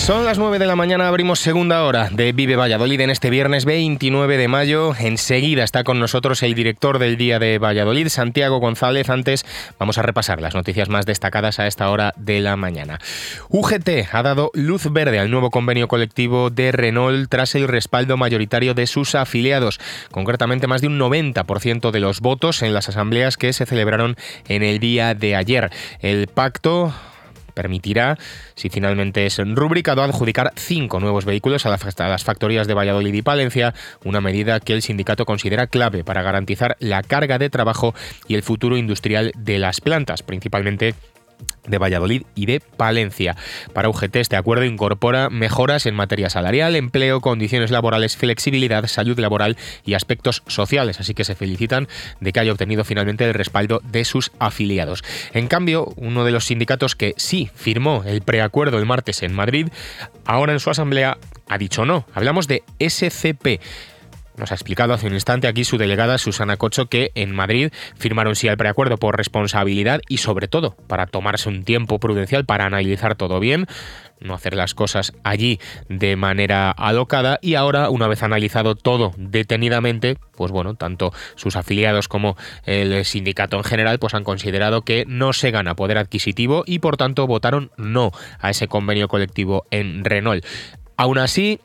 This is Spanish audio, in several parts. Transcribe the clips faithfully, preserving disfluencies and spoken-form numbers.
Son las nueve de la mañana, abrimos segunda hora de Vive Valladolid en este viernes veintinueve de mayo. Enseguida está con nosotros el director del Día de Valladolid, Santiago González. Antes vamos a repasar las noticias más destacadas a esta hora de la mañana. U G T ha dado luz verde al nuevo convenio colectivo de Renault tras el respaldo mayoritario de sus afiliados, concretamente más de un noventa por ciento de los votos en las asambleas que se celebraron en el día de ayer. El pacto permitirá, si finalmente es rubricado, adjudicar cinco nuevos vehículos a las factorías de Valladolid y Palencia, una medida que el sindicato considera clave para garantizar la carga de trabajo y el futuro industrial de las plantas, principalmente de Valladolid y de Palencia. Para U G T este acuerdo incorpora mejoras en materia salarial, empleo, condiciones laborales, flexibilidad, salud laboral y aspectos sociales, así que se felicitan de que haya obtenido finalmente el respaldo de sus afiliados. En cambio, uno de los sindicatos que sí firmó el preacuerdo el martes en Madrid, ahora en su asamblea ha dicho no. Hablamos de S C P. Nos ha explicado hace un instante aquí su delegada Susana Cocho que en Madrid firmaron sí al preacuerdo por responsabilidad y sobre todo para tomarse un tiempo prudencial para analizar todo bien, no hacer las cosas allí de manera alocada, y ahora, una vez analizado todo detenidamente, pues bueno, tanto sus afiliados como el sindicato en general pues han considerado que no se gana poder adquisitivo y por tanto votaron no a ese convenio colectivo en Renault. Aún así,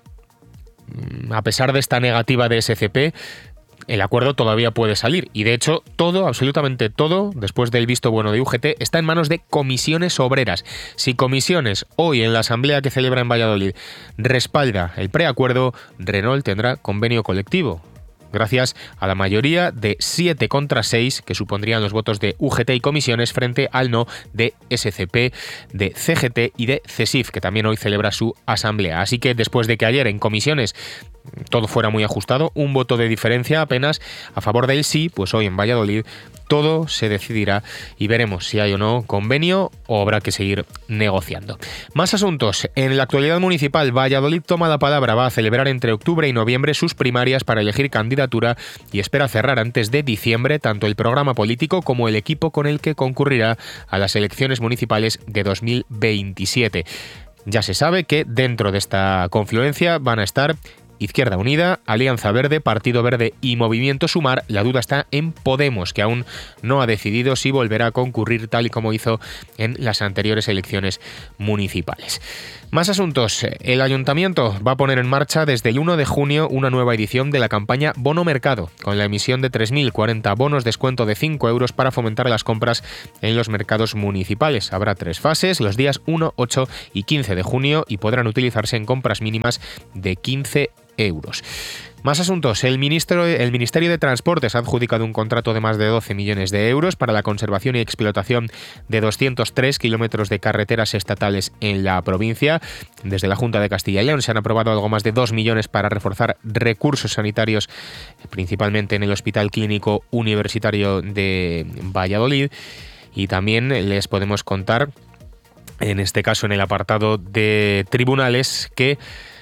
a pesar de esta negativa de S C P, el acuerdo todavía puede salir y de hecho todo, absolutamente todo, después del visto bueno de U G T, está en manos de Comisiones Obreras. Si Comisiones hoy en la asamblea que celebra en Valladolid respalda el preacuerdo, Renault tendrá convenio colectivo, gracias a la mayoría de siete contra seis que supondrían los votos de U G T y Comisiones frente al no de S C P, de C G T y de CESIF, que también hoy celebra su asamblea. Así que después de que ayer en Comisiones todo fuera muy ajustado, un voto de diferencia apenas a favor del sí, pues hoy en Valladolid todo se decidirá y veremos si hay o no convenio o habrá que seguir negociando. Más asuntos. En la actualidad municipal, Valladolid toma la palabra, va a celebrar entre octubre y noviembre sus primarias para elegir candidatura y espera cerrar antes de diciembre tanto el programa político como el equipo con el que concurrirá a las elecciones municipales de dos mil veintisiete. Ya se sabe que dentro de esta confluencia van a estar Izquierda Unida, Alianza Verde, Partido Verde y Movimiento Sumar. La duda está en Podemos, que aún no ha decidido si volverá a concurrir tal y como hizo en las anteriores elecciones municipales. Más asuntos. El Ayuntamiento va a poner en marcha desde el uno de junio una nueva edición de la campaña Bono Mercado, con la emisión de tres mil cuarenta bonos descuento de cinco euros para fomentar las compras en los mercados municipales. Habrá tres fases, los días uno, ocho y quince de junio, y podrán utilizarse en compras mínimas de quince euros. Más asuntos. El, ministro, el Ministerio de Transportes ha adjudicado un contrato de más de doce millones de euros para la conservación y explotación de doscientos tres kilómetros de carreteras estatales en la provincia. Desde la Junta de Castilla y León se han aprobado algo más de dos millones para reforzar recursos sanitarios, principalmente en el Hospital Clínico Universitario de Valladolid. Y también les podemos contar, en este caso en el apartado de tribunales, que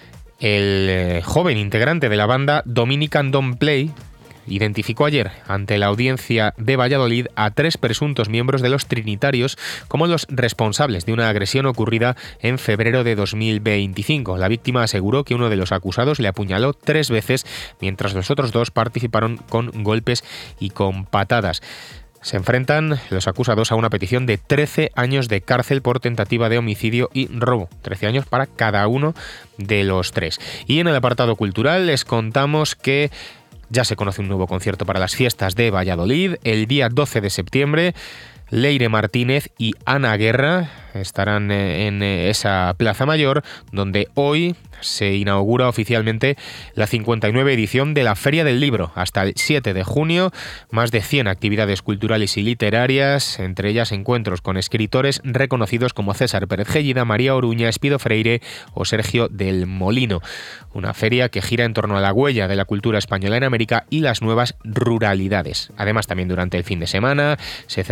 el joven integrante de la banda Dominican Don't Play identificó ayer ante la audiencia de Valladolid a tres presuntos miembros de los Trinitarios como los responsables de una agresión ocurrida en febrero de dos mil veinticinco. La víctima aseguró que uno de los acusados le apuñaló tres veces, mientras los otros dos participaron con golpes y con patadas. Se enfrentan los acusados a una petición de trece años de cárcel por tentativa de homicidio y robo. trece años para cada uno de los tres. Y en el apartado cultural les contamos que ya se conoce un nuevo concierto para las fiestas de Valladolid. El día doce de septiembre, Leire Martínez y Ana Guerra estarán en esa Plaza Mayor, donde hoy se inaugura oficialmente la cincuenta y nueve edición de la Feria del Libro. Hasta el siete de junio, más de cien actividades culturales y literarias, entre ellas encuentros con escritores reconocidos como César Pérez Gellida, María Oruña, Espido Freire o Sergio del Molino. Una feria que gira en torno a la huella de la cultura española en América y las nuevas ruralidades. Además, también durante el fin de semana se celebra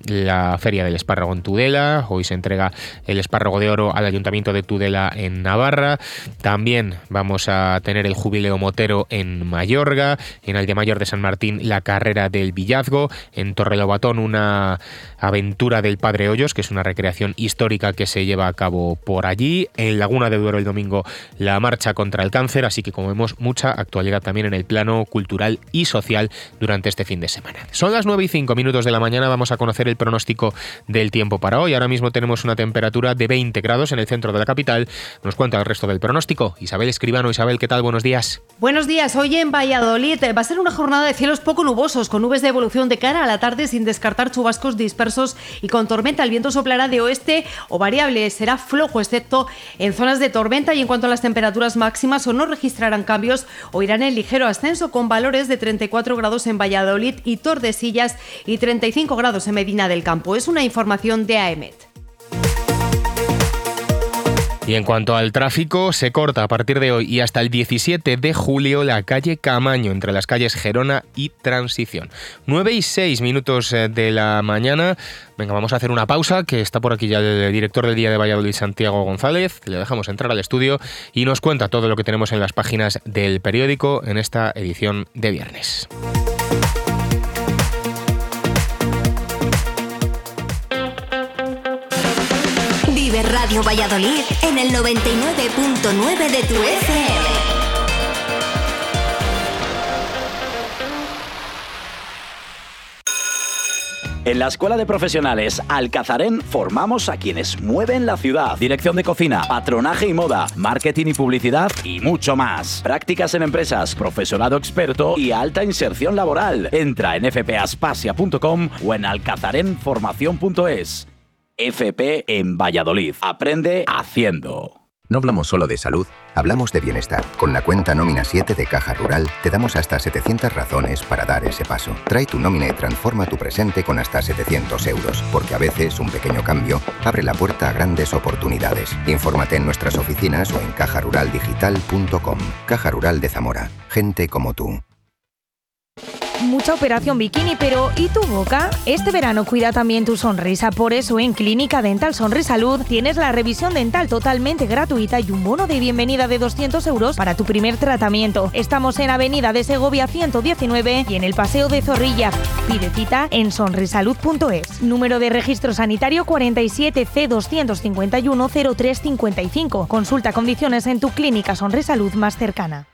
la Feria del Espárrago en Tudela. Hoy se entrega el espárrago de oro al Ayuntamiento de Tudela en Navarra. También vamos a tener el Jubileo Motero en Mayorga. En Aldemayor de San Martín, la carrera del Villazgo. En Torrelobatón, una aventura del Padre Hoyos, que es una recreación histórica que se lleva a cabo por allí. En Laguna de Duero el domingo, la marcha contra el cáncer. Así que, como vemos, mucha actualidad también en el plano cultural y social durante este fin de semana. Son las nueve y cinco minutos de la mañana. Vamos a conocer el pronóstico del tiempo para hoy. Ahora mismo tenemos una temperatura de veinte grados en el centro de la capital. Nos cuenta el resto del pronóstico Isabel Escribano. Isabel, ¿qué tal? Buenos días. Buenos días. Hoy en Valladolid va a ser una jornada de cielos poco nubosos, con nubes de evolución de cara a la tarde, sin descartar chubascos dispersos y con tormenta. El viento soplará de oeste o variable, será flojo, excepto en zonas de tormenta. Y en cuanto a las temperaturas máximas, o no registrarán cambios o irán en ligero ascenso, con valores de treinta y cuatro grados en Valladolid y Tordesillas y treinta y cinco grados en Medina del Campo. Es una información de AEMET. Y en cuanto al tráfico, se corta a partir de hoy y hasta el diecisiete de julio la calle Camaño, entre las calles Gerona y Transición. nueve y seis minutos de la mañana. Venga, vamos a hacer una pausa, que está por aquí ya el director del Día de Valladolid, Santiago González. Le dejamos entrar al estudio y nos cuenta todo lo que tenemos en las páginas del periódico en esta edición de viernes. Vive Radio Valladolid en el noventa y nueve punto nueve de tu F M. En la Escuela de Profesionales Alcazarén formamos a quienes mueven la ciudad. Dirección de cocina, patronaje y moda, marketing y publicidad y mucho más. Prácticas en empresas, profesorado experto y alta inserción laboral. Entra en f p aspasia punto com o en alcazaren formación punto es. F P en Valladolid. Aprende haciendo. No hablamos solo de salud, hablamos de bienestar. Con la cuenta Nómina siete de Caja Rural te damos hasta setecientas razones para dar ese paso. Trae tu nómina y transforma tu presente con hasta setecientos euros, porque a veces un pequeño cambio abre la puerta a grandes oportunidades. Infórmate en nuestras oficinas o en caja rural digital punto com. Caja Rural de Zamora. Gente como tú. Mucha operación bikini, pero ¿y tu boca? Este verano cuida también tu sonrisa. Por eso en Clínica Dental Sonrisalud tienes la revisión dental totalmente gratuita y un bono de bienvenida de doscientos euros para tu primer tratamiento. Estamos en Avenida de Segovia ciento diecinueve y en el Paseo de Zorrilla. Pide cita en sonrisalud punto es. Número de registro sanitario cuarenta y siete C doscientos cincuenta y uno cero tres cincuenta y cinco. Consulta condiciones en tu clínica Sonrisalud más cercana.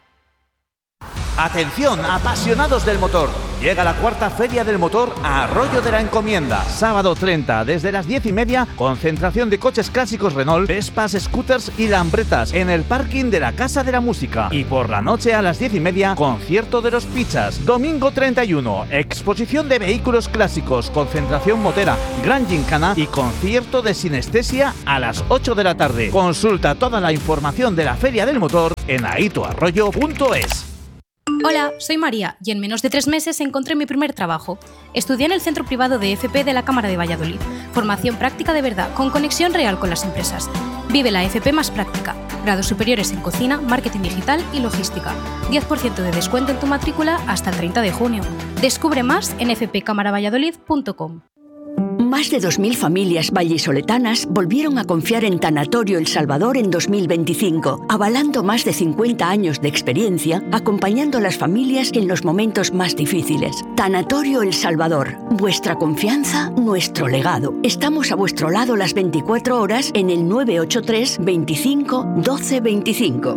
Atención, apasionados del motor. Llega la cuarta Feria del Motor a Arroyo de la Encomienda. Sábado treinta, desde las diez y media, concentración de coches clásicos Renault, Vespas, scooters y Lambretas en el parking de la Casa de la Música. Y por la noche a las diez y media, concierto de los Pizzas. Domingo treinta y uno, exposición de vehículos clásicos, concentración motera, gran gincana y concierto de sinestesia a las ocho de la tarde. Consulta toda la información de la Feria del Motor en aitoarroyo punto es. Hola, soy María y en menos de tres meses encontré mi primer trabajo. Estudié en el Centro Privado de F P de la Cámara de Valladolid. Formación práctica de verdad, con conexión real con las empresas. Vive la F P más práctica. Grados superiores en cocina, marketing digital y logística. diez por ciento de descuento en tu matrícula hasta el treinta de junio. Descubre más en f p cámara valladolid punto com. Más de dos mil familias vallisoletanas volvieron a confiar en Tanatorio El Salvador en dos mil veinticinco, avalando más de cincuenta años de experiencia, acompañando a las familias en los momentos más difíciles. Tanatorio El Salvador, vuestra confianza, nuestro legado. Estamos a vuestro lado las veinticuatro horas en el nueve ocho tres veinticinco doce veinticinco.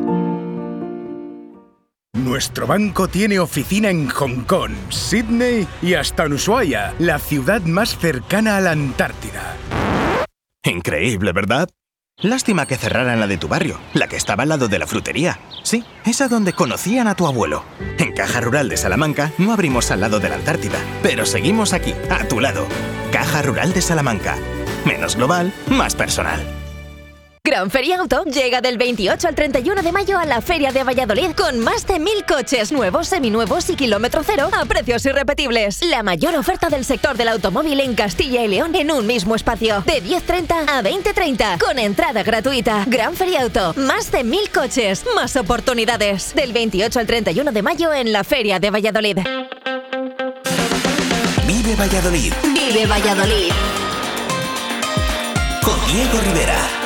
Nuestro banco tiene oficina en Hong Kong, Sydney y hasta en Ushuaia, la ciudad más cercana a la Antártida. Increíble, ¿verdad? Lástima que cerraran la de tu barrio, la que estaba al lado de la frutería. Sí, esa donde conocían a tu abuelo. En Caja Rural de Salamanca no abrimos al lado de la Antártida, pero seguimos aquí, a tu lado. Caja Rural de Salamanca. Menos global, más personal. Gran Feria Auto llega del veintiocho al treinta y uno de mayo a la Feria de Valladolid con más de mil coches nuevos, seminuevos y kilómetro cero a precios irrepetibles. La mayor oferta del sector del automóvil en Castilla y León en un mismo espacio. De diez treinta a veinte treinta con entrada gratuita. Gran Feria Auto, más de mil coches, más oportunidades. Del veintiocho al treinta y uno de mayo en la Feria de Valladolid. Vive Valladolid. Vive Vive Valladolid. Con Diego Rivera.